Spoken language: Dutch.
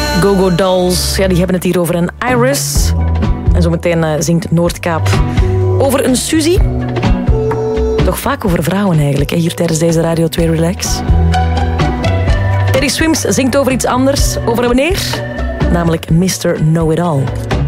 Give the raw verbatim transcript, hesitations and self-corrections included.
Go Go Dolls, ja, die hebben het hier over een Iris. En zometeen uh, zingt Noordkaap over een Suzy. Toch vaak over vrouwen eigenlijk, hè, hier tijdens deze Radio twee Relax. Teddy Swims zingt over iets anders, over een meneer, namelijk mister Know-It-All.